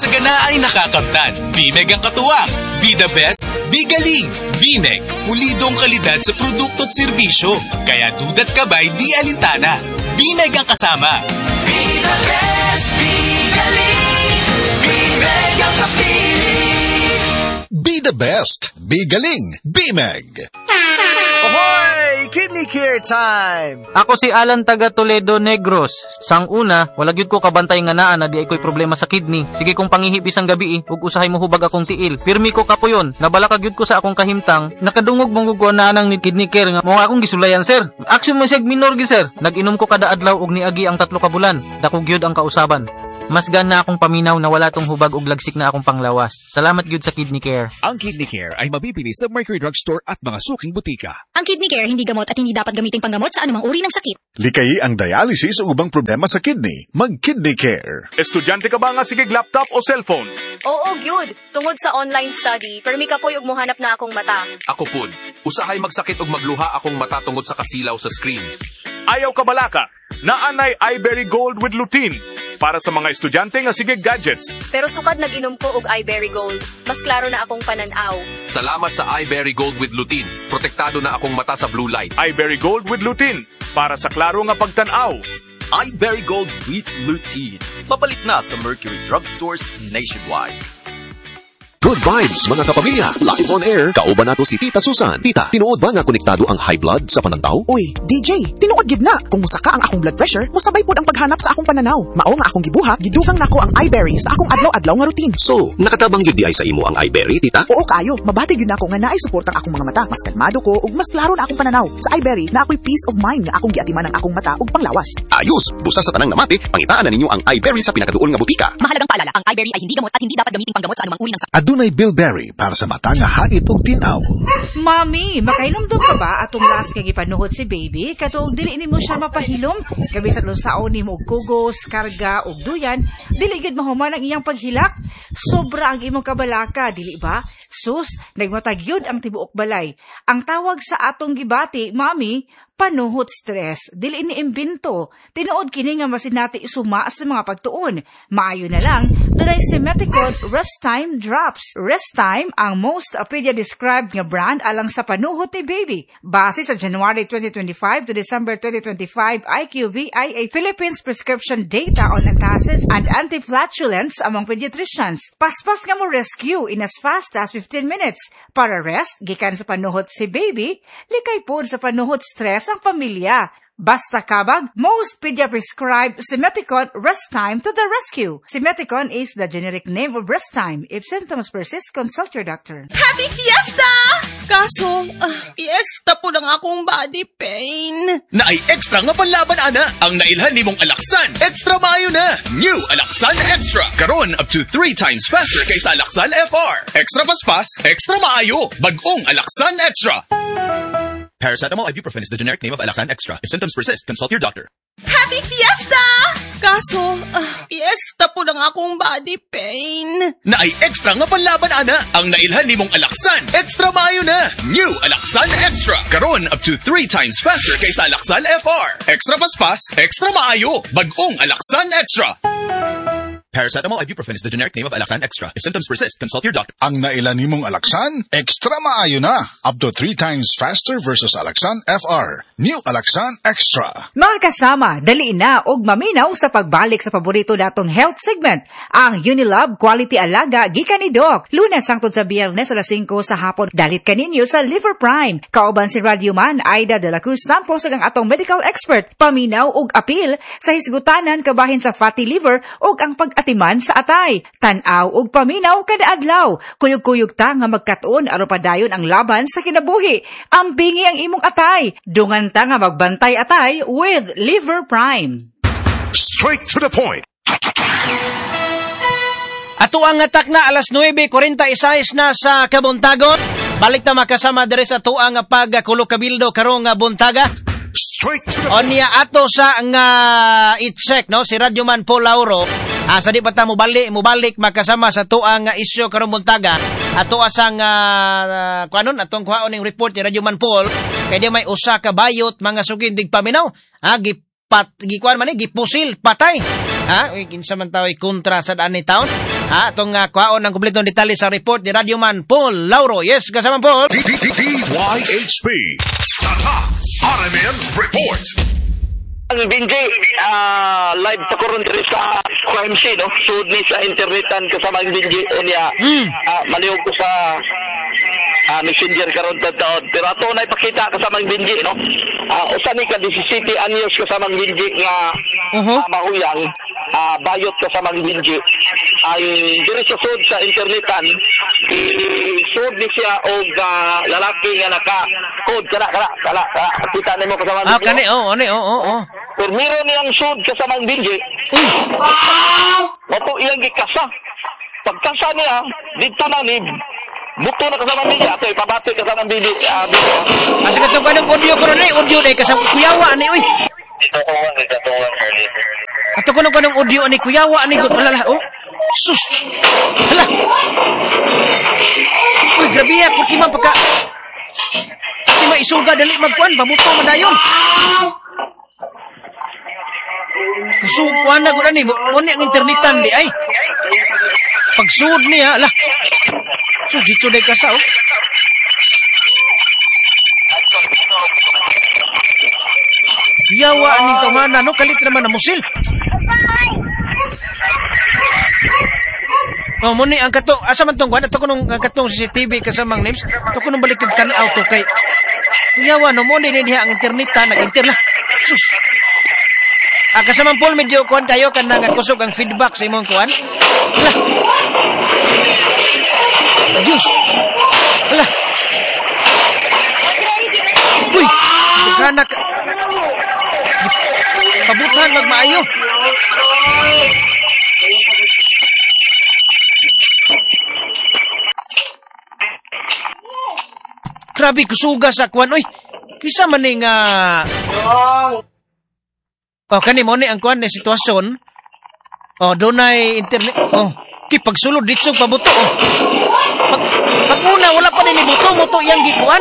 sa gana ay nakakamtan. Bimeg ang katuwang. Be the best, be galing. Bimeg, pulidong kalidad sa produkto at serbisyo. Kaya dudat kabay, di alintana. Bimeg ang kasama. Be the best, be galing. Bimeg ang kapili. Be the best, be galing. Bimeg. Ahoy! Kidney Care time! Ako si Alan taga Toledo Negros. Sang una, wala gyud ko kabantay nga naa na di ay ko'y problema sa kidney. Sige kong pangihip isang gabi ug usahay mo hubag akong tiil. Pirmi ko kapuyon. Nabalaka gyud ko sa akong kahimtang. Nakadungog mong gugwa na nang ni Kidney Care nga mo akong gisulayan sir. Action mo siya minor gi sir. Nag-inom ko kada adlaw ug niagi ang 3 ka bulan. Dako gyud ang kausaban. Mas gana akong paminaw na wala tong hubag ug lagsik na akong panglawas. Salamat gyud sa Kidney Care. Ang Kidney Care ay mabibili sa Mercury Drugstore at mga suking butika. Ang Kidney Care hindi gamot at hindi dapat gamiting panggamot sa anumang uri ng sakit. Likayi ang dialysis o ubang problema sa kidney. Mag-Kidney Care. Estudyante ka ba nga sige laptop o cellphone? Oo, gyud. Tungod sa online study, permi ka po'y ug mohanap na akong mata. Ako pud, usahay magsakit ug magluha akong mata tungod sa kasilaw sa screen. Ayaw ka balaka. Naanay iBerry Gold with lutein para sa mga estudyante nga sige gadgets. Pero sukad nag-inom ko og iBerry Gold. Mas klaro na akong pananaw. Salamat sa iBerry Gold with lutein. Protektado na akong mata sa blue light. iBerry Gold with lutein para sa klaro nga pagtanaw. iBerry Gold with lutein. Papalit na sa Mercury Drugstores nationwide. Good vibes, mga kapamilya. Live on air, kauban nato si Tita Susan. Tita, tinuod ba nga konektado ang high blood sa pananaw? Uy, DJ, tinuod gid na. Kung musaka ang akong blood pressure, musabay pod ang paghanap sa akong pananaw. Mao nga akong gibuhat, gidugang nako ang iBerry sa akong adlaw-adlaw nga routine. So, nakatabang gyud di ay sa imo ang iBerry, Tita? Oo kayo, mabati gyud nako nga naay suporta ang akong mga mata. Mas kalmado ko ug mas klaro na akong pananaw. Sa iBerry, na ako'y peace of mind nga akong giatiman ang akong mata ug panglawas. Ayos, busa sa tanang namati, pangitaan na ninyo ang iBerry sa pinakaduol nga butika. Mahalagang paalala, ang iBerry ay hindi gamot at hindi dapat gamiting panggamot sa anumang uri ng sakit. Adunay bilberry para sa mata nga hait ug tinaw. Mami, makainomdom ka ba atong last kay gipanuhot si baby? Katong dili nimo siya mapahilom, gabi sa lusaon nimo og kugos, karga ug duyan, dili gid mahuman ang iyang paghilak. Sobra ang imong kabalaka, dili ba? Sus, nagmatag yun ang tibuok balay. Ang tawag sa atong gibati, mami, panuhot stress. Dili ni imbento. Tinuod kini nga masinati isuma sa mga pagtuon. Maayo na lang, dunay Simeticon Rest Time Drops. Rest Time ang most pedia-described nga brand alang sa panuhot ni baby. Base sa January 2025 to December 2025 IQVIA Philippines prescription data on antacids and anti-flatulence among pediatricians. Paspas nga mo rescue in as fast as 15 minutes. Para rest, gikan sa panuhot si baby, likay po sa panuhot stress ang pamilya. Basta kabag, most pedia-prescribed Simeticon Rest Time to the rescue. Simeticon is the generic name of Rest Time. If symptoms persist, consult your doctor. Happy Fiesta! Kaso, fiesta po ng akong body pain. Naay extra nga panlaban, ana. Ang nailhan nimong Alaksan, extra maayo na. New Alaksan Extra. Karon up to 3 times faster kaysa Alaksan FR. Extra paspas, extra maayo. Bagong Alaksan Extra. Paracetamol ibuprofen is the generic name of Alaksan Extra. If symptoms persist, consult your doctor. Happy Fiesta! Kaso, fiesta po ng akong body pain. Naay extra nga panlaban, ana. Ang nailhan nimong Alaksan, extra maayo na. New Alaksan Extra. Karon up to 3 times faster kaysa Alaksan FR. Extra paspas, extra maayo. Bagong Alaksan Extra. Paracetamol ibuprofen is the generic name of Alaksan Extra. If symptoms persist, consult your doctor. Ang nailan nimong Alaksan, extra maayo na. Up to 3 times faster versus Alaksan FR. New Alaksan Extra. Mga kasama, dali na og maminaw sa pagbalik sa paborito natong health segment, ang Unilab Quality Alaga gikan ni Doc. Lunes hangtod sa Biyernes alas 5 sa hapon. Dalit kaninyo sa Liver Prime. Kauban si Radioman Aida de la Cruz Tampos ang atong medical expert. Paminaw og apil sa hisgutanan kabahin sa fatty liver og ang pag-atiman sa atay. Tan-aw og paminaw kada adlaw. Kuyog-kuyog ta nga magkatuon aron padayon ang laban sa kinabuhi. Ambingi ang imong atay. Dungan ta nga magbantay atay with Liver Prime. Straight to the point. Ato ang atak na alas 9:46 na sa Kabuntagon. Balik ta makasama diri sa ato ang pagkulo-kabildo karong buntaga. Straight to the point. Niya ato sa nga i-check no si Radyoman Paul Lauro. Sa di pa ta mubalik makasama sa ato ang isyu karong buntaga. Ato asang kuanon atong kuhaon ning report ni Radyoman Paul kay di may usa ka bayot mga sugid dig paminaw. Gikuan man gipusil patay. Ha? Uy, kinsa man tayo kontra sa daan ni taon. Ha? Itong kwaon ng kumpletong detalye sa report ni Radyoman Paul Lauro. Yes, kasama Paul. DYHP. RMN Report. Ang Binji, live sa koron diri sa crime scene, no? Sud ni sa internetan kasama ang Binji niya. Malihog ko sa messenger karon taon. Pero ato na ipakita kasama ang Binji, no? Usa ni ka 17 anyos kasama ang Binji nga mahuyang, bayot kasama ang Binji. Ang diri sa sud sa internetan, sud ni siya og lalaki nga naka-code kana. Kita nimo kasama ang Binji. Pero meron niyang sud kasama ang Binji. Opo iyang gikasa. Pagkasa niya, dito na ni buto na kasama ang Binji. Ato ipabati kasama ang Binji. Asa ka itong kanong audio ko rin audio na kasama kuyawa ni, uy. Ato ko nung kanong audio ni kuyawa ni, malala, oh. Sus. Hala. Uy, grabe ya, kuti man pagka. Kuti man isuga, dali magkuhan, pabuto madayon. Sukuan na ko na ni, muna ang internetan di ay. Pagsuod niya, ala. So, dito na kasa, oh. Yawa ning tawhana, no? Kalit naman na musil. Oh, muni ang kato, asa man tong kuan, ato ko nung katong CCTV kasamang names, ato ko nung balik kag tan-aw to kay. Yawa no muni ni diha ang internetan, nag-internet. Sus. Kasamang Paul, medyo kuhan kayo kan kusog ang feedback sa imong kuhan. Hala. Diyos. Hala. Uy, nagkanak. Pabutan, magmaayo. Grabe, kusuga sa kuhan. Uy, kisa maning kani mo ni ang kuan ni sitwasyon. Dunay internet. Pagsulod dito pabuto. Pag una wala pa din ibuto mo to iyang gikuan.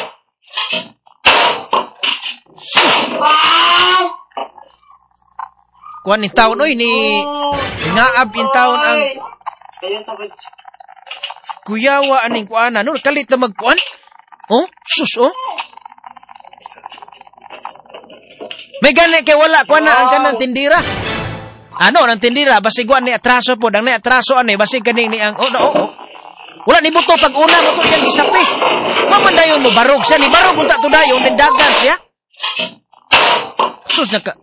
Kuan ni taon oy ni ngaab in taon ang kuyawa aning kuan ano kalit na magkuan. May gani kay wala kuan na ang kanang tindira. Ano nang tindira basig kuan ni atraso po dang ni atraso ani basig kani ni ang wala ni buto pag una mo to iyang gisapi. Mamandayon mo barog siya ni barog unta to dayon din dagan siya. Sus naka.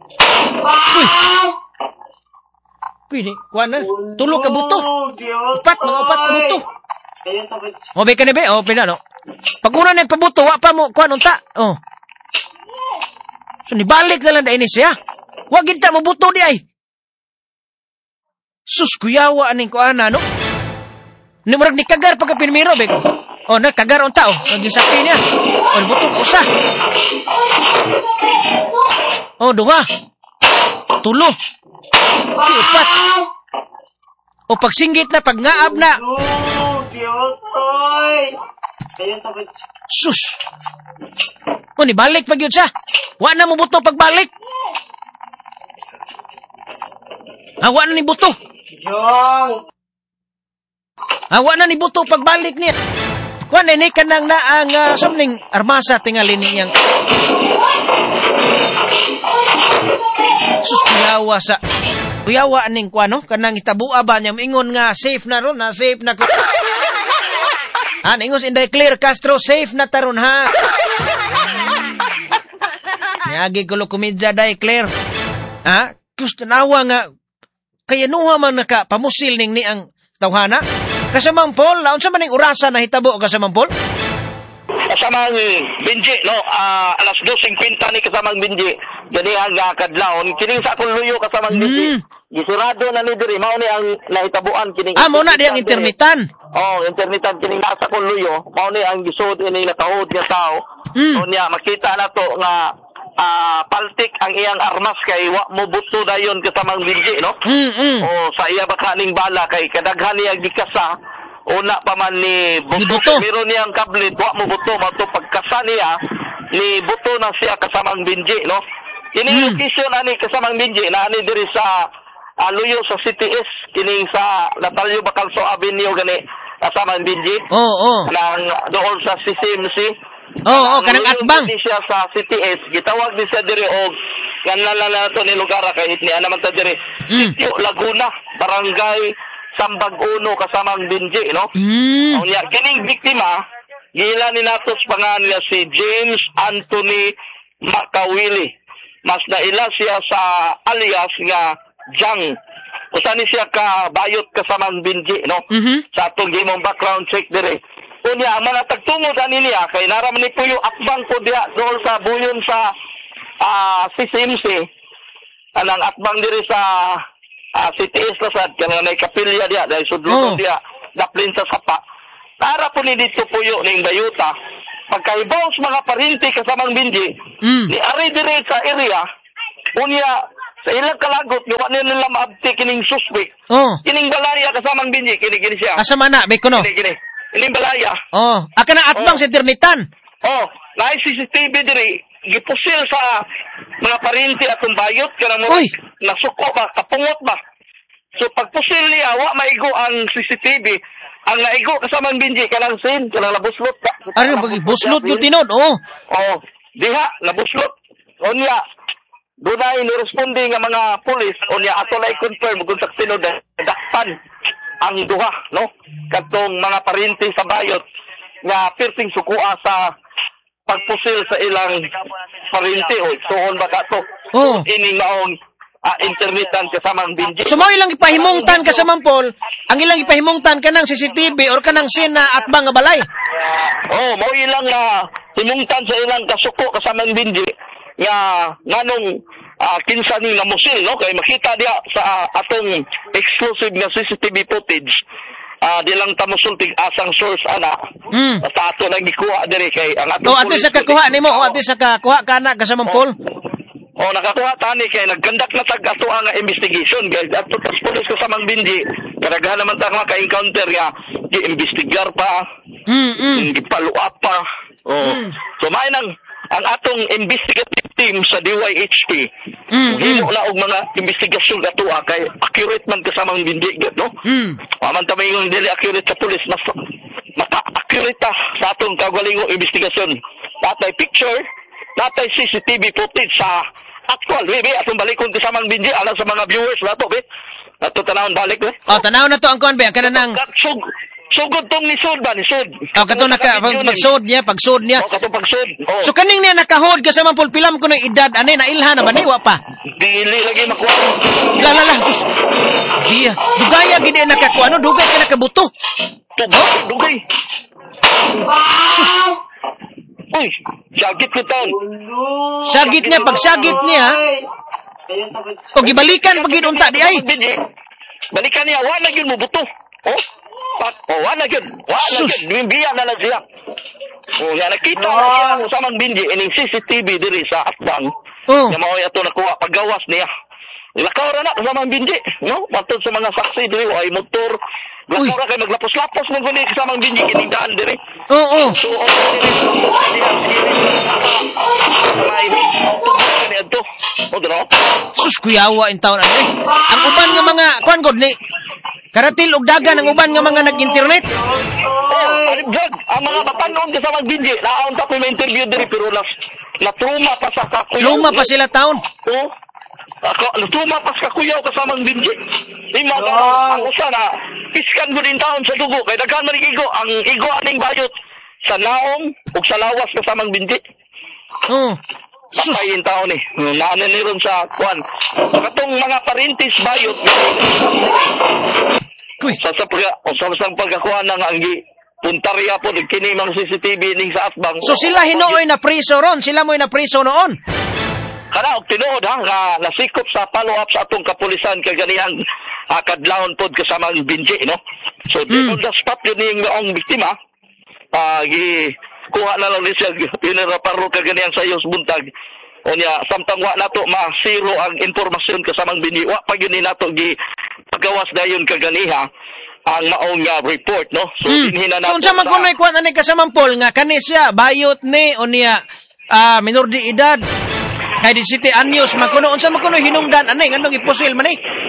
Uy ni kuan na tulo ka buto. Upat ka buto. Be kani be pina no. Pag una nagpabuto wa pa mo kuan unta. So, nibalik na lang dahil siya. Huwag kita mo buto di ay. Sus, kuyawa aning ko ana, no? Nimurag ni kagar pagka pinmiro, bek. Nagkagar ang tao. Nagisapi niya. Buto ka usa. Duha. Tulo. Upat. Pagsinggit na, pag ngaab na. Sus. Nibalik pag yun siya. Wa na mo buto pagbalik. Wa na ni buto. Wa na ni buto pagbalik niya. Wa na ni kanang na ang somning armasa tingali niyang. Sus kuyawa sa kuyawa aning kuano kanang itabua ba niya ingon nga safe na ron na safe na ko. Ingos inday clear Castro safe na taron ha. Niagi ko kumidya day clear. Gusto nawa nga kaya nuha man naka pamusil ning ni ang tawhana. Kasamang Paul, laon sa maning orasa na hitabo kasamang Paul? Kasamang Binji, no? Alas 2:50 ni kasamang Binji. Gani ang kadlawon kining sa akong luyo kasamang Binji. Gisirado na ni diri mao ni ang nahitabuan kining. Mo na di ang internetan. Internetan kining sa akong luyo. Mao ni ang gisud ini nakahod nga tao. So niya makita na to nga paltik ang iyang armas kay wa mo buto dayon kasamang Binji, no? Sa iya baka ning bala kay kadaghan niya gikasa. Una pa man ni buto. Meron niyang kablit, wa mo buto, mato pagkasa niya ni buto na siya kasamang Binji, no? Ini location ani kasamang Binji na ani diri sa luyo sa CTS kining sa Natalio Bacalso Avenue gani kasama ang Benji. Nang doon sa CCMC. Kanang atbang. Siya sa CTS gitawag ni siya diri og kanala na to ni lugar kay ni naman ta diri. Laguna, Barangay Sambag Uno kasama ang Benji, no? Unya kining biktima gila ni natos pangalan niya si James Anthony Makawili. Mas naila siya sa alias nga Jang. Usa ni siya ka bayot kasama ang Benji, no? Sa atong gimong background check dire. Unya ang mga tagtungod ani niya kay naraman ni puyo atbang po diha dool sa buyon sa CCMC. Anang atbang diri sa CTS Lasad kanang may kapilya diha dahil sudlon diha daplin sa sapa. Para po ni dito puyo ning bayuta. Pagkaibaw sa mga parinti kasamang Benji, ni ari dire sa area, unya sa ilang kalagot, gawa nila maabti kining suspect. Kining balaya kasamang Benji, kini siya. Asa man na, Beko no? Kining balaya. Aka na atbang sa internetan. Na CCTV dire, gipusil sa mga parinti atong bayot, kanang mo, nasuko ba, kapungot ba. So pagpusil niya, wa maigo ang CCTV, ang naigo kasamang Benji, kanang sin, kanang nabuslot ka. Buslot yung tinod, diha, nabuslot. Unya, dunay ni-responding nga mga pulis, unya, ato na i-confirm kung sa tinod, dakpan ang duha, no? Katong mga parinti sa bayot, nga piercing sukua sa pagpusil sa ilang parinti, soon ba ka to? Ining maong internetan kasamang Benji. So mo ilang ipahimungtan kasamang Paul, ang ilang ipahimungtan kanang CCTV or kanang sina at bang nga balay? Mo ilang himungtan sa ilang kasuko kasamang Benji nga nganong kinsa ni namusil, no? Kay makita dia sa atong exclusive nga CCTV footage. Di lang tamusultig asang source ana. Sa ato lang gikuha diri kay ang atong ate sa kakuha nimo, ate sa kakuha kana kasamang Paul. Nakakuha tani kay nagkandak na tag ato ang investigation guys. Ato tas pulis ko sa Mangbindi. Karagahan naman ta ka encounter nga gi-investigar pa. Gipalo up pa. So may nang ang atong investigative team sa DYHP. Himo na og mga investigasyon ato kay accurate man ka sa Mangbindi, no? Aman ta may dili accurate sa pulis mas maka-accurate sa atong kagalingo investigasyon. Natay picture, natay CCTV footage sa actual, baby, atong balikon kasamang Benji, alam sa mga viewers na to, be. Ato tanawon balik, be. Tanawon na to ang kuan, be. Ang kananang... Sugod tong nisod ba, nisod. Katong pagsud niya. Katong pagsud. So kaning niya nakahod kasamang pulpilam ko ng edad, ane, nailha na ba, niwa pa? Dili lagi makuha. La, sus. Iya, dugaya gini nakakuha, ano, dugay ka nakabuto. Dugay. Sus. Uy, sagit ko taon. Sagit niya, pag sagit niya, o gibalikan pag ginunta di ay. Balikan niya, wala yun mo buto. Wala yun. Bimbiya na lang siya. Nakita na siya kasamang Benji, ining CCTV diri sa atbang. Nga maoy ato nakuha, paggawas niya. Lakaw ra na kasamang Benji, no? Matod sa mga saksi diri, ay motor. Lakaw ra kay maglapos-lapos mong guni kasamang Benji, kinigdaan diri. Oo. So, sus, kuyawa in taon ano eh. Ang uban nga mga, kuan god ni, karatil og dagan ang uban nga mga nag-internet. Ang mga batanon kasamang Benji, naaon ta ko may interview diri, pero natruma pa sa kakuyaw. Luma pa sila taon? Oo. Natruma pa sa kakuyaw kasamang Benji. Lima ka, ang usa na, piskan mo din taon sa dugo, kaya daghan man igo, ang igo aning bayot, sa naong, o sa lawas kasamang Benji. Pakayin taon eh. Naanan niron sa kwan. Katong mga parintis bayot. Sa pagkakuha ng anggi. Puntarya po, nagkinimang CCTV ning sa atbang. So sila hinuoy na priso ron? Sila mo'y na priso noon? Kana, tinuod nga nasikop sa follow-up sa atong kapulisan kaganihang kadlawon pod kasama ang Benji, no? So, on the spot yun yung biktima. Kuha na lang din siya, pinaraparo kaganihang sa iyos buntag. O niya, samtang wa nato masiro ang informasyon kasamang Benji. Wa pag yun nato paggawas na yun kaganiha ang maong report, no? So, hinina nato. So, unsa man kunoy kuha na ni kasamang Paul nga kani siya, bayot ni, o niya, minor de edad, kay 17 anyos, unsa man kunoy hinungdan, anay, ngandong ipusil man eh?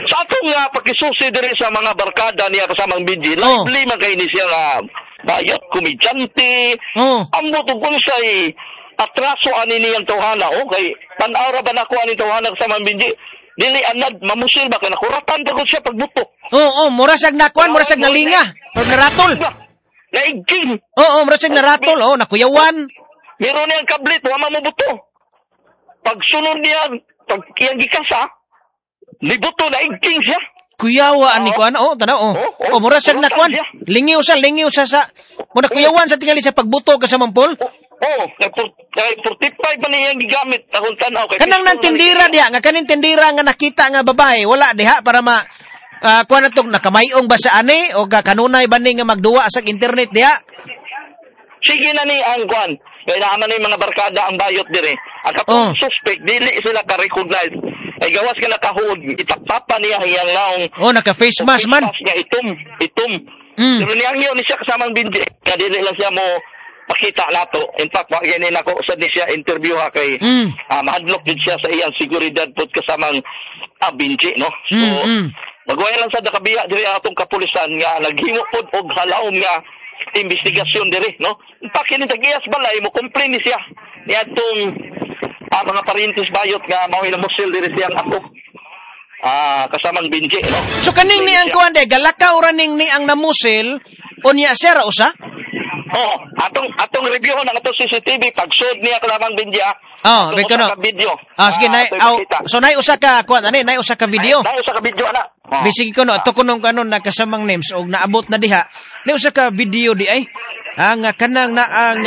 Sa atong pakisusi diri sa mga barkada niya kasamang Benji, lively man kay ni siya nga bayot, komedyante. Ambot ug unsay atraso ani niyang tawhana, okay? Tan-aw ra ba nako ani tawhana kasamang Benji? Dili anad mamusil ba kay nakuratan pagod siya pagbuto. Oo, mura sag nakuan, mura sag nalinga, pag naratol. Naigking. Oo, mura sag naratol, nakuyawan. Meron niyang kablit, wa mamubuto. Pag sunod niya, pag iyang gikasa, nibuto na igking siya. Kuyawa ani kuan, tanaw, mura sag nakuan. Lingiw sa mura kuyawan sa tingali sa pagbuto kasamang Paul. Kay 45 pa niyang gigamit akong tanaw kay kanang nantindira diha nga kaning tindira nga nakita nga babae wala diha para ma kuan atong nakamayong ba sa ani o kanunay ba ni nga magduwa sa internet diha. Sige na ni ang kuan kay naman ni mga barkada ang bayot dire. Ang katong suspect dili sila ka-recognize. Ay gawas ka nakahud itapapa niya hiyang naong naka-face mask man. Niya itom. Pero niyang ni siya kasamang Benji. Kadili lang siya mo pakita nato. In fact, ganin ako sa ni siya interview ha kay mahadlok din siya sa iyang seguridad po kasamang Benji, no? So, magwaya lang sa nakabiya diri atong kapulisan nga naghimo pod og halawom nga investigasyon diri, no? In fact, kini tagiyas balay mo complain ni siya ni atong mga parintis bayot nga mao musil diri siyang ako. Kasamang Benji, no? So kaning ni ang kuan de galakaw ra ning ni ang namusil unya siya ra usa? Atong review ng atong CCTV pagsud niya kasamang Benji. May kono. Video. Sige so nay usa ka kuan ani, nay usa ka video. Nay usa ka video ana. Bisig ko no ato kunong kanon na kasamang names og naabot na diha. Nay usa ka video di ay ang kanang na ang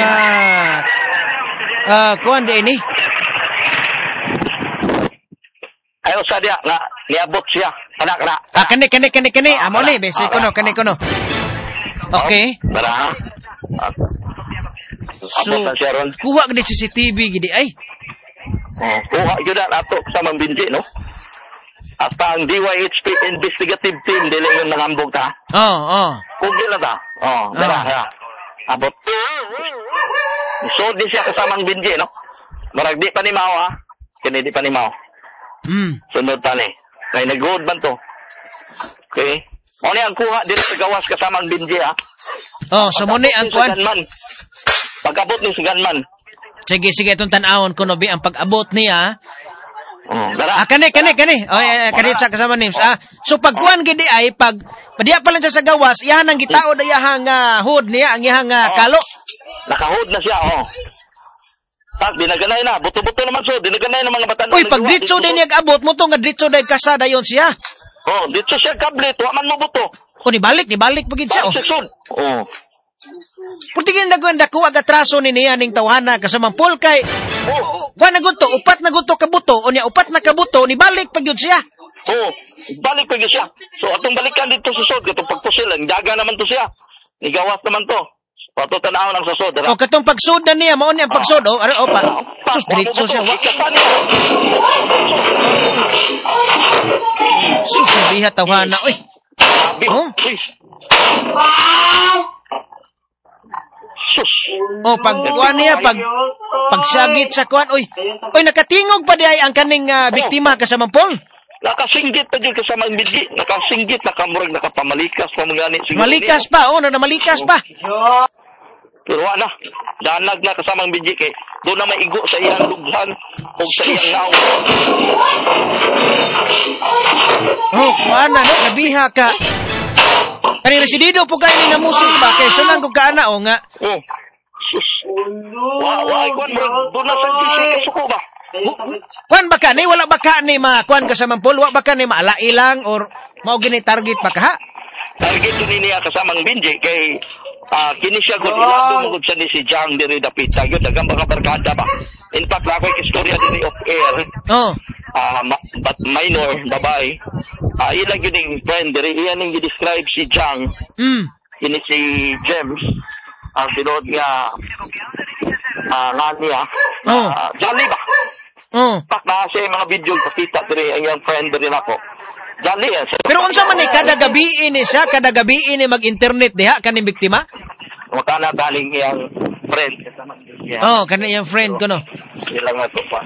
kuan di ini. Ayo sa dia nga niabot siya. Kana. Kani. Amo ni bisig ko no kani. Okay. Bara. So, kuha ka di CCTV gidi ay. Kuha gyud ato sa Benji, no? At ang DYHP investigative team dili yung nangambog ta. Kugil na ta. Bara. Abot. So di siya kasamang Benji, no? Marag di pa ni Mao ha. Kini di pa ni Mao. Sunod pa ni. Kay nag-good man to. Okay. Mo ni ang kuha dito sa gawas kasamang Benji ha. So mo ni ang kuan. Pag-abot ni siganman. Sige itong tan-awon ko no bi ang pag-abot niya. Kani. Kani sa kasama names. So pagkuan gidi ay pag padiya pa lang siya sa gawas, iyahan ang gitaod ay iyahang hood niya, ang iyahang kalo. Naka-hood na siya, Tak, dinaganay na. Buto-buto naman so. Dinaganay na mga batan. Uy, pag ditso din nag-abot mo to nga ditso dahil kasada yon siya. Ditso siya kablit. Waman mo buto. Nibalik pagid siya. Putigin na gawin dako agatraso ni niya ning tawhana kasamang Paul kay kuha na guto, upat na guto kabuto o niya upat na kabuto, nibalik pagyud siya. Balik pagyud siya. So atong balikan dito sa sod, katong pagpusilan, daga naman to siya. Nigawas naman to. Pato tanaw lang sa sod. Katong pagsod na niya, mao niya ang pagsod, sus, diretso siya. Sus, nabiha tawhana, oy. Pagkuan niya, pagsagit sa kuan, oy, nakatingog pa di ay ang kaning biktima kasamang Paul. Nakasinggit pa din kasamang Benji. Nakasinggit, nakamurag, nakapamalikas pa mga ni. Malikas pa, namalikas pa. Pero wala, danag na kasamang Benji kay doon na maigo sa iyang lughan o sa iyang naong. Kuan na, nabiha ka. Kani residido po kayo ni namusil ba? Kaya sunang kong kaana o nga. Sus. Kuan mo, doon na sa Benji kasuko ba? Kuan ba ka ni? Wala ba ka ni kuan ka sa Mampol? Wala ba ka ni maalailang or mao gini target pa ka ha? Target yun niya kasamang Benji kay kini siya gud ilado mo gud sa ni si Jang diri dapita gyud dagang mga barkada ba. In fact, ako istorya diri off air. But minor babae. Ilang yun yung friend diri iyan yung describe si Jang. Kini si James. Ang sinod nga niya. Jolly ba? Pak na siya yung mga video pakita diri ang yung friend diri nako. Jolly yan. Pero unsa man ni kada gabi ini siya, kada gabi ini mag-internet diha kaning biktima? Maka na galing yang friend. Oh, kana yung friend ko no. Ilang nga to pa.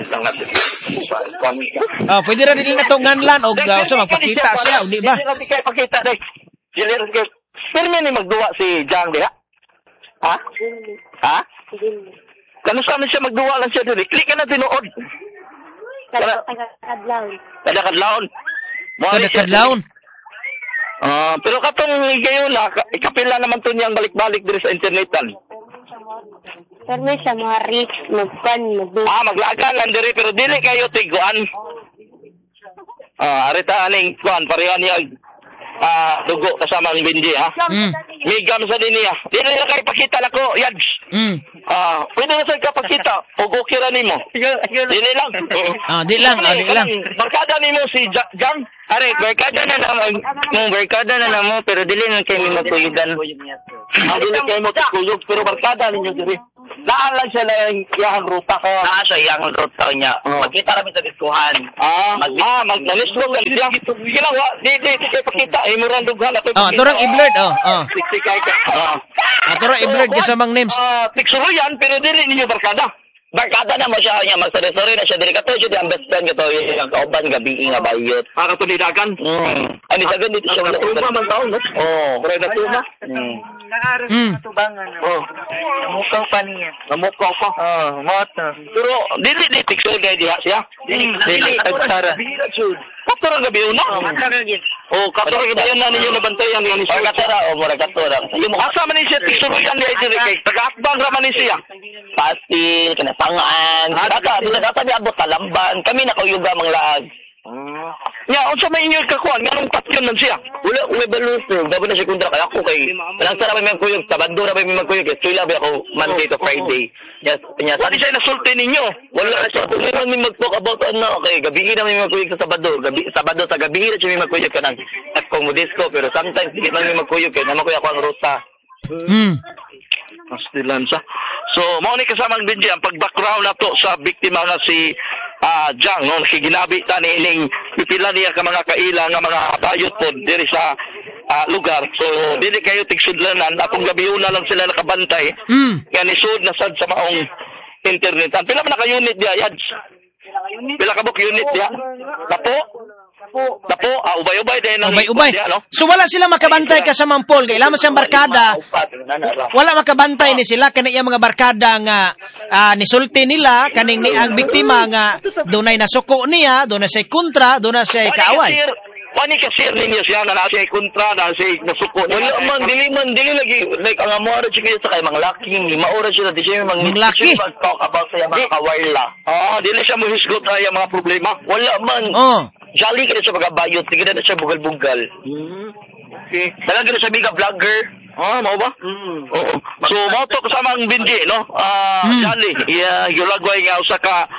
Oh, pwede ra din nato nganlan og sa magpakita siya, di ba? Hindi kay pakita dai. Pero ni magduwa si Jang diha. Ha? Ha? Kano sa siya magduwa lang siya dili. Click na tinuod. Kadlawon. Kadlawon. Pero katong gayon na ikapila naman to niyang balik-balik diri sa internetan. Pero may sa mga rich, maglagan lang diri pero dili kayo tiguan. Arita aning kuan pareha niya dugo kasama ang Benji ha. Migam sa din niya. Dili na kay pakita nako, yads. Pwede na sa kapakita og okay ra nimo. Dili lang. Di lang. Barkada nimo si Jang. Are, barkada na namo pero dili na kay mi magkuyugan. Dili kay mo kuyug pero barkada ninyo diri. Naan lang siya lang iyang ruta ko. Sa iyang ruta niya. Magkita kami sa diskuhan. Magnanislo lang siya. Ginawa, di kay pakita. Murang dughan ako. Turang i-blurred. Turang i-blurred ka sa mga names. Tiksuro yan, pero dili ninyo barkada. Barkada na mo siya niya. Magsorry na siya. Dili ka to, siya ang best friend ka to. Yung kauban, gabi nga bayot. Para to nidagan? Ani sagan dito siya. Natuma man taon, no? Pero natuma. Naaras na tubangan. Namukaw pa niya. Namukaw pa? Mata. Pero, dili tiksuro kaya diha siya? Dili. Kagsara. Katura gabi una? Katura gabi una ninyo nabantayan niya ni siya. Katura, mura katura. Asa man niya tiksuro yan niya kay taga-akbang raman ni siya. Pastil, kanapangaan. Data di abot talamban. Kami nakayuga mga laag. Unsa may inyo kakuan nganong patyon man siya. Wala ko balusog, dapat na siya kontra kay ako kay. Walang sarap may magkuyog, Sabado ra may magkuyog. Tuila ba ako Monday to Friday. Yes, pati siya nasulti ninyo. Wala na siya. Kung may mag-talk about okay, gabi na may magkuyog sa Sabado. Sabado sa gabi na siya may magkuyog ka ng akong modisco. Pero sometimes hindi man may magkuyog kay naman ko ako ang ruta. Pastilan siya. So, mao ni kasamang Benji ang pag-background na to sa biktima nga si Jang, no? Nakiginabi ta ni ining pipila niya ka mga kaila nga mga bayot po diri sa lugar. So, dili kayo tigsudlanan. Atong gabiuna lang sila nakabantay. Kaya nisud na sad sa maong internet. Pila man naka-unit diya, Yads? Pila ka book unit diya? Tapo, ubay-ubay din ang ubay. No? So wala sila makabantay ka sa Mampol, kay lamang siyang barkada. Wala makabantay ni sila kani yung mga barkada nga nisulti nila kaning ni ang biktima nga dunay nasuko niya, dunay say kontra, dunay say kaaway. Wani ka share ninyo siya nga nasa kontra na say nasuko. Wala man dili lagi like ang amo ra siya sa kay mga laki, maura siya di siya mga laki. Talk about sa mga kawarla. Dili siya mo hisgot na yung mga problema. Wala man. Jolly ka na siya magabayot. Sige na siya bugal-bugal. Okay. Talaga na siya biga vlogger. Mao ba? Oo. So, mao to kasama ang Benji, no? Jolly. Yulagway nga usa ka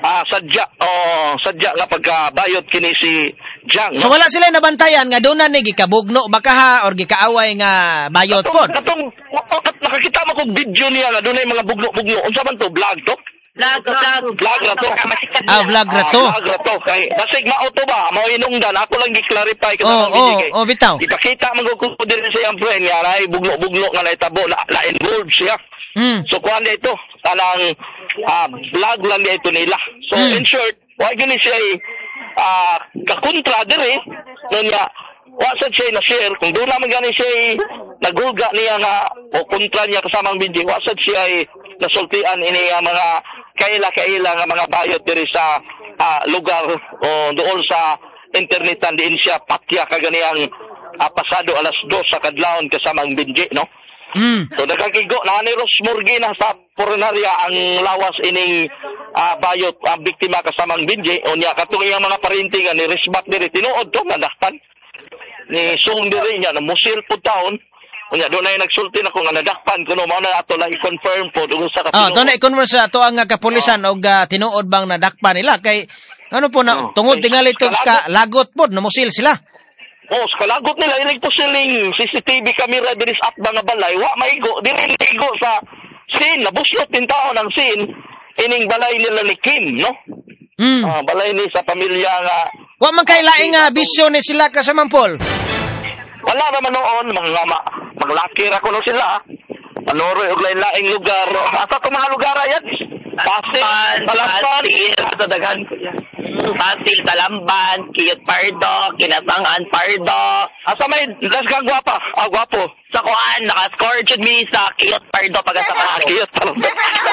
sadya nga pagkabayot kini si Jang. So, wala sila nabantayan nga doon na gikabugno baka ha or gikaaway nga bayot po. Nakakita mo kong video niya nga doon na mga bugno-bugno. Unsa man to? Vlog to? Vlog rato. Vlog rato. Vlog rato. Kay basig mauto ba? Mao inungdan. Ako lang gi-clarify ka bitaw. Ipakita man ko diri sa iyang friend nga ay bugno-bugno nga naitabo na involved siya. So kuan ito kanang vlog lang ito nila. So in short, wa gani siya kakontra diri nga wa sad siya na share kung doon naman gani siya nagulga niya nga o kontra niya kasama ang Benji. Wa sad siya nasultian ini mga kaila nga mga bayot diri sa lugar o doon sa internetan diin siya patya kaganiyang pasado alas 2 sa kadlawon kasama ang Benji, no? So nagkakigo na ni Rosmurgi na sa Poronaria ang lawas ining bayot ang biktima kasama ang Benji o niya katong iyang mga parintingan ni Risbak diri tinuod to nadakpan ni Sung diri niya na musil po taon. Unya doon ay nagsulti na ko nga nadakpan kuno mao na ato lang i-confirm po dugo sa katino. Doon na i-confirm sa ato ang kapulisan og tinuod bang nadakpan nila kay ano po na tungod tingali to ka lagot po namusil sila. Sa kalagot nila inig po siling CCTV camera diri sa atbang nga balay wa maigo diri igo sa scene nabuslot din taon ang scene ining balay nila ni Kim, no? Balay ni sa pamilya nga wa man kay laing bisyo ni sila ka sa Mampol. Wala naman noon, maglaki ra ko no sila. Panoroy og lain-laing lugar. Asa to mga lugar yan? Pasig, Talamban, sa daghan ko yan. Pasig, Talamban, Kiyot Pardo, Kinasangan Pardo. Asa may lasgang gwapa? Gwapo. Sa kuan, naka-score jud mi sa Kiyot Pardo pagkasakahan. Kiyot Pardo.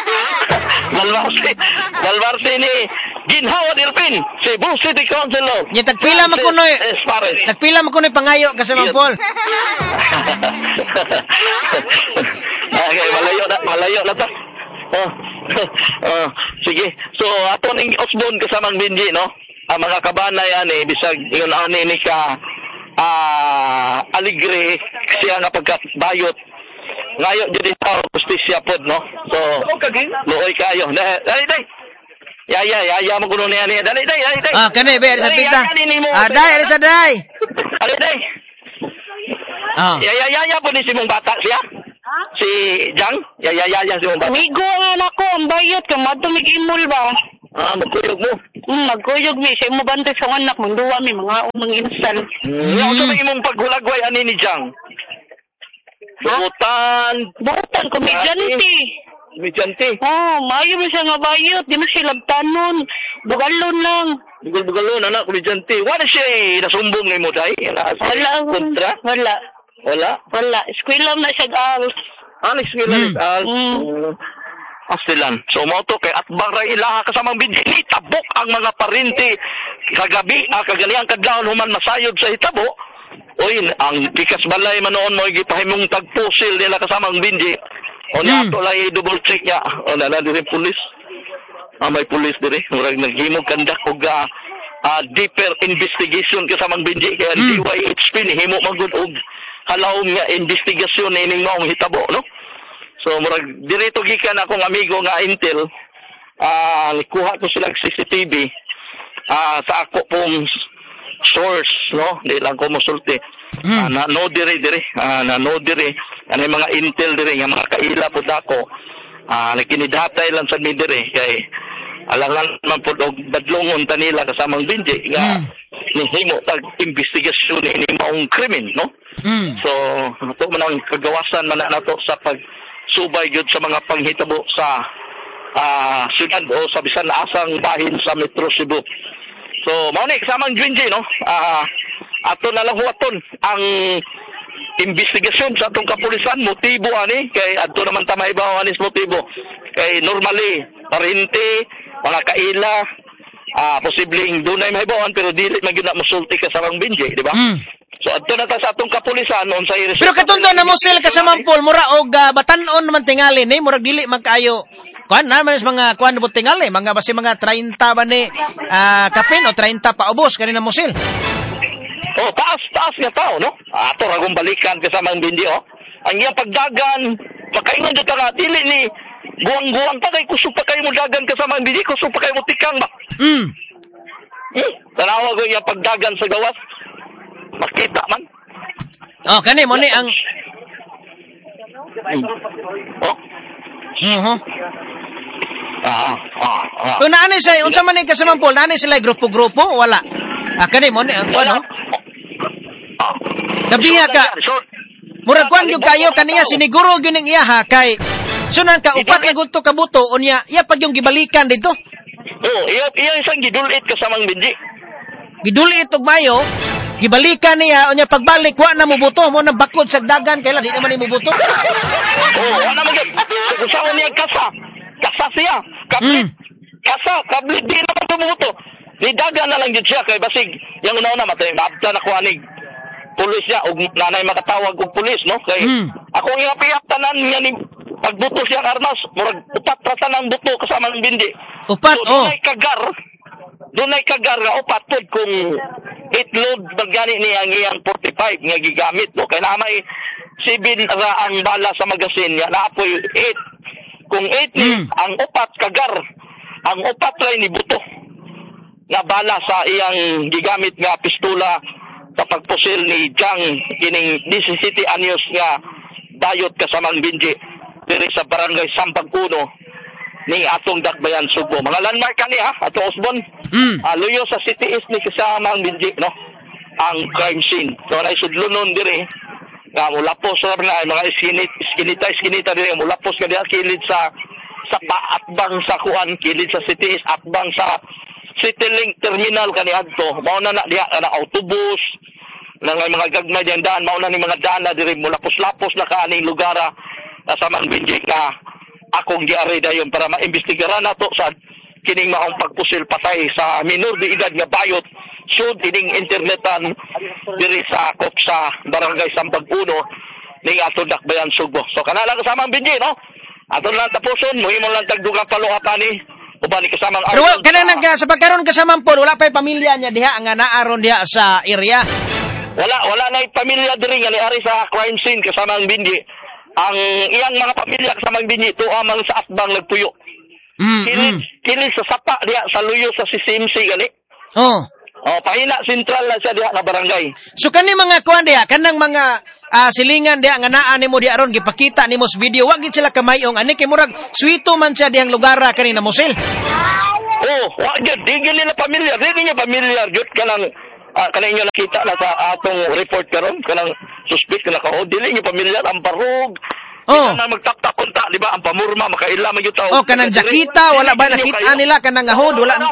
Dalwarsi ni Ginhawa Dirpin, Cebu City Councilor. Nya tagpila man kuno. Tagpila man kuno pangayo kasama Paul. Okay, malayo na to. Sige. So, ato ning Osbon kasamang Benji, no? Ang mga kabanay ani bisag yun ani ni ka aligre siya nga pagkabayot. Ngayo jud sa justisya pod, no? So, luoy kayo. Dali. Yaya mo kuno niya. Dali. Kanay be sa pita. Dai sa dai. Dali. Yaya po ni simong bata siya. Si Jang, yaya si mong bata. Migo nga nako, ang bayot ka, madumig-imol ba? Magkuyog mo. Magkuyog mi, siya mo bantay sa anak mo, duwa mi, mga umang install. Yung sa imong paghulagway, ani ni Jang? Butan, komedyante. Maayo mo siya nga bayot, di mo siya labtanon, bugalon lang. Bugalon, anak, komedyante. Wala siya nasumbong ni mo, day? Kontra? Wala. Eskwela na siya als. Eskwela na als. Astilan. So, mo to kay atbang ra ilaha kasamang Benji. Itabok ang mga parinti. Kagabi, kaganiyang kadlawon human masayod sa hitabo. Oy, ang pikas balay manoon mo gipahimong tagpusil nila kasamang Benji. O niya, to lang i-double check niya. O nala diri pulis. May pulis diri. Murag naghimog kandak og deeper investigation kasamang Benji. Kaya DYHP ni himo magud og halawom nga investigasyon ining maong hitabo, no? So, murag dirito gikan akong amigo nga Intel, kuha ko silang CCTV sa ako pong source, no? Di lang ko musulti. No dire. Ano yung mga Intel dire, nga mga kaila po dako. Nagkinidatay lang sa mi dire, kay alangan man po og badlongon tanila kasamang Benji, nga nihimo tag-investigasyon ini maong krimen, no? So, ito man ang kagawasan man nato sa pagsubay yun sa mga panghitabo sa syudad o sa bisan na asang bahin sa Metro Cebu. So, maunik, kasamang Benji, no? Ato na lang huwaton ang investigasyon sa atong kapulisan, motibo ani, kay ato naman tamaibaw anis motibo. Kay normally, parinti, mga kaila, posibleng dunay mahibawan, pero dili magyud na musulti kasamang Benji, di ba? So, adto na ta sa atong kapulisan noon sa iris. Pero katundo na musil ka sa Mampol, mura og batanon naman tingali ni, murag dili magkaayo. Kuan naman is mga kuan mo tingali, mga basi mga 30 ba ni kapin o 30 pa ubos kanina musil. Taas nga tao, no? Ato ragong balikan kasamang Benji, oh. Ang iyang pagdagan, makaingon dito ka, dili ni guwang-guwang pa kay kusog pa kayo mo dagan kasamang Benji, kusog pa kayo mo tikang ba? Tanawa ko iyang pagdagan sa gawas. Makita man. Kani mo ni ang Kung naanay siya, unsa man ni kasamang Paul, naanay sila grupo-grupo o wala? Kani mo ni ang ano? Gabiha ka. Murag kwan yung kayo kaniya siniguro gyud ning iya kay sunan ka upat na gudto ka buto unya iya pag yung gibalikan dito. Iya isang gidulit kasamang Benji. Gidulit og mayo. Gibalikan niya, o niya pagbalik, wa na mubuto, mo na bakod sa dagan, kailan, di naman ni mubuto. Wa na magod. Usawa niya kasa siya, kablit, di naman tumubuto. Di dagan na lang yun siya, kay basig, yung una matay, maabta na kuhanig, pulis niya, o nanay makatawag og pulis, no? Kay, ako iyapiyak tanan niya ni, pagbuto siya armas, murag, upat ratan ang buto kasama ng Benji. Upat, so, doon ay kagar nga upat pod kung itload bagani niya ang iyang 45 nga gigamit, no? Kaya na may 7 ra ang bala sa magasin niya, naapoy 8. Kung 8 ni, ang upat kagar, ang upat ray ni buto nga bala sa iyang gigamit nga pistola sa pagpusil ni Jang kining 17 anyos nga bayot kasamang Benji diri sa barangay Sampag 1 ni atong Dakbayan, Subo. Mga landmark kani ato Osbon. Luyo sa City East ni kasamang Benji, no? Ang crime scene. So na isudlunon dire nga mulapos ra na mga iskinita diri mulapos ka diha kilid sa paatbang sa kuan, kilid sa CTS, atbang sa Citylink Terminal kaniadto. Mao na diha na autobus na mga gagmay diyan daan, mao na ni mga daan diri mulapos-lapos na kaning lugar sa Manbinji nga akong giari dayon para maimbestigaran nato sa kining maong pagpusil patay sa minor de edad nga bayot sud ining internetan diri sa akop sa barangay Sambag 1 ning ato Dakbayan Subo. So kanala kasamang Binji, no? Ato lang tapuson, muhimo lang tagdugang paluhapan ni uban ni kasamang pero kanang sa pagkaron kasamang Paul, wala pay pamilya niya diha nga naaron diha sa area. Wala na pamilya diri nga niari sa crime scene kasamang Binji. Ang iyang mga pamilya kasamang Binji tuamang sa atbang nagpuyo. Kilid sa sapa diha sa luyo sa CCMC gali. Pahina sentral lang siya diha nga barangay. So kani mga kuan diha, kanang mga silingan diha nga naa nimo diha ron gipakita nimo sa video, wa gid sila kamayong ani kay murag suwito man siya dihang lugar kanina Mosil. Wa gid di nila pamilya, di niya pamilya jud kanang kanang inyo nakita na sa atong report karon kanang suspect na ka dili niya pamilya ang barog. Na magtaktak kunta, di ba? Ang pamurma, makaila man yung tao. Kanang jakita, wala ba nakita nila kanang ahod, wala na.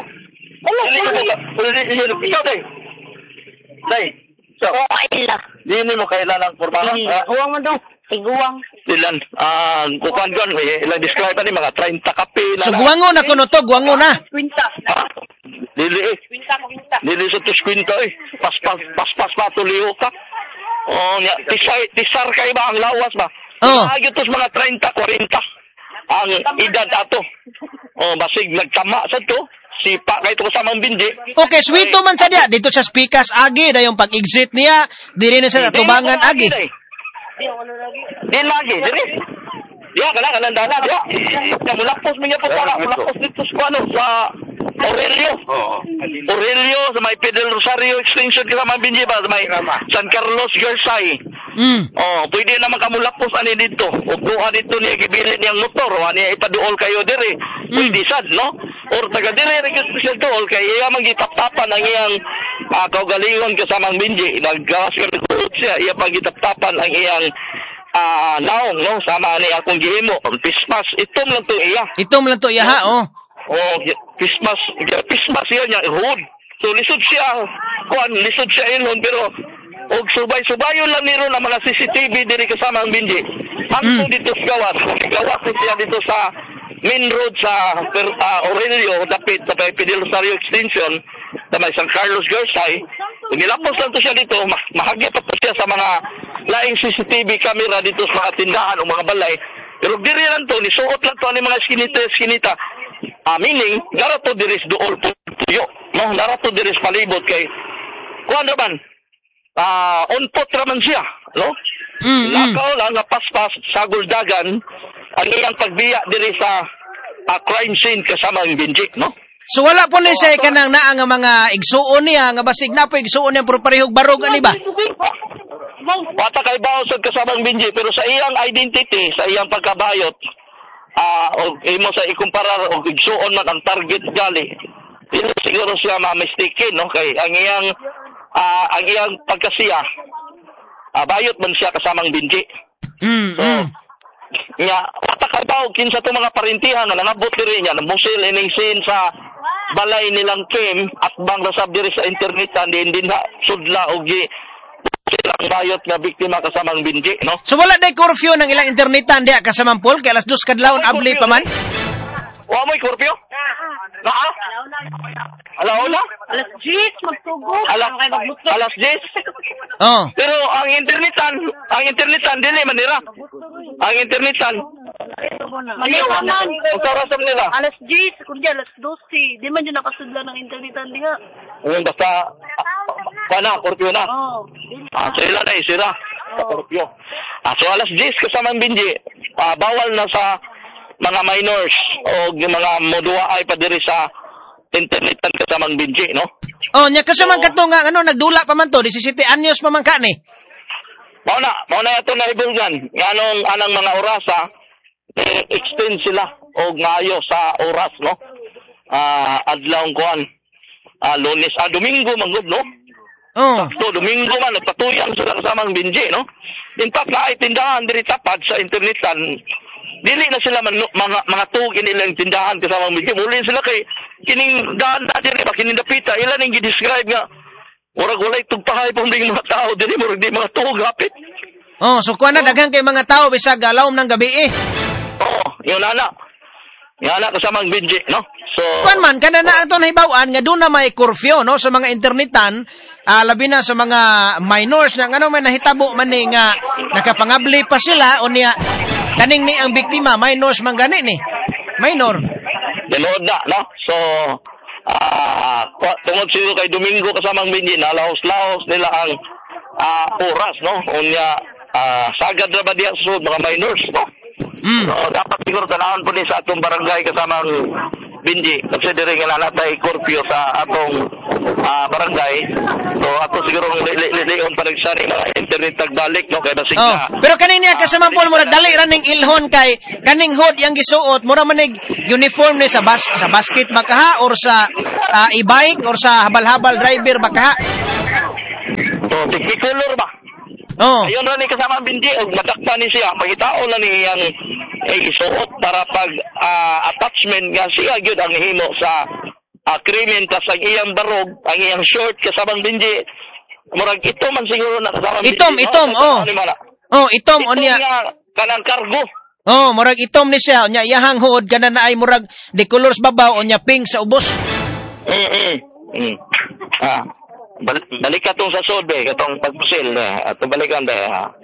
Ikaw, Day. So, hindi mo kaila ng purma. Huwag mo daw. Iguwang. Ilan? Kukuhan ko, ilang describe ni mga 30 kape. So, guwango na kuno to, guwango na. Kwinta. Dili Dili sa tuskwinta Paspas patuliho ka. Tisar kayo ba ang lawas ba? Agyo tos mga 30, 40 ang edad ato. Basig nagtama sa to. Sipa kay to sa Manbinji. Okay, sweeto man sa dia. Dito sa Spikas agi na yung pag-exit niya. Diri na sa tubangan agi. Di lagi. Diri. Ya, kailangan dala dia. Mulapos mo niya po para mulapos dito sa Aurelio sa may Pedro Rosario extension ka sa Manbinji ba sa may San Carlos Gersay. Pwede naman kamulapos ani dito. Upuha dito niya gibilin niyang motor o ani ipaduol kayo diri. Pwede sad, no? Or taga diri rin special duol kay iya man gitaptapan ang iyang kaugalingon kasamang Binji. Naggawas kami siya, iya pang gitaptapan ang iyang naong, no? Sama ni akong gihimo. Pismas, itom lang to iya. Itom lang to iya, ha? Pismas siya niya, hood. So, lisod siya ilon, pero og subay-subayon lang niro na mga CCTV diri kasama ang Binji. Hangtod dito sa gawas siya dito sa main road sa Aurelio, dapit sa Pedro Rosario extension, sa may San Carlos Gersay. Nilapos lang to siya dito, mahagya pa siya sa mga laing CCTV camera dito sa mga tindahan o mga balay. Pero diri lang to, nisuot lang to ni mga skinita. Meaning, narato diris dool puyo. No, narato diris palibot kay kuan naman. Unpot raman siya, no? Lakaw lang nga paspas sa guldagan ang iyang pagbiya diri sa crime scene kasama ang Binji, no? So wala po ni siya kanang naa nga mga igsuon niya nga basig na po igsuon niya pero parehog barog ani ba? Wata kay bawsod kasama ang Binji pero sa iyang identity, sa iyang pagkabayot, og imo sa ikumparar og igsuon man ang target gali. Dili siguro siya ma-mistake, no? Kay ang iyang pagkasiya bayot man siya kasamang Binji. Nya patakabaw kinsa to mga parintihan na nangabot diri nya namusil ining scene sa balay nilang Kim at bang rasab diri sa internetan din sudla og silang bayot nga biktima kasamang Binji, no? So wala day curfew ng ilang internetan diha kasamang Paul kay alas 2 kadlawon abli pa man. Wa mo'y curfew? Naa? Alauna? Alas 10 magtugot. Alas 10? Pero ang internetan dili manira. Ang internetan Maliwanan. Magkarasam nila. Alas 10, kundi alas 12. Di man dyan nakasudla ng internetan diha. Basta curfew na. Sila na sira. Curfew. So alas 10 kasamang Binji, bawal na sa mga minors o mga modua ay pa diri sa internetan kasamang Binji, no? Nya kasamang kato nga nagdula pa man to 17 anyos pa man ka ni. Mao na ato na ibulgan. Nganong anang mga orasa extend sila og maayo sa oras, no? Adlawng kuan. Lunes, Domingo man gud, no? So Domingo man nagpatuyan sila kasamang Binji, no? In fact, tindahan diri tapad sa internetan. Dili na sila mga tugin nilang tindahan kasama medyo. Muli sila kay kining daan na diri ba kining dapita ila ning gi-describe nga murag walay tugpahay pa ding mga tao diri murag di mga tug hapit. Oh, so kuan na daghang kay mga tao bisag alawom ng gabi eh. Oh, yun ana. Yan na kasama ang Benji, no? So kuan man kana na aton hibaw-an nga doon na may curfew no sa mga internetan, labi na sa mga minors na ano man nahitabo man ni nga nakapangabli pa sila o niya kaning ni ang biktima minors man gani ni. Minor. Dinood na, no? So tungod siyo kay Domingo kasama ang Benji na lahos-lahos nila ang oras, no? Unya sagad na ba diya sa mga minors, no? So, dapat siguro tanahon po din sa atong barangay kasama ang Benji considering nga natay curfew sa atong barangay. So ato siguro lion pa nagsari mga internet tagbalik, no? Kaya basig na. Pero kaning niya kasama po mo dali ra ning ilhon kay kaning hood yang gisuot mura manig uniform ni sa basket bakaha or sa e-bike or sa habal-habal driver bakaha. So technicolor ba? Ayun na ni kasama ang Benji, madakpan ni siya, magitao na ni ang isuot para pag attachment nga siya gyud ang himo sa krimen tas ang iyang barog, ang iyang short kasama ang Benji. Murag ito man siguro na kasama ang Benji. Itom, itom onya. Kanang cargo. Murag itom ni siya, onya iyahang hood kana na ay murag de colors babaw onya pink sa ubos. Balik ka tong sa sod, katong pagpusil. At balikan,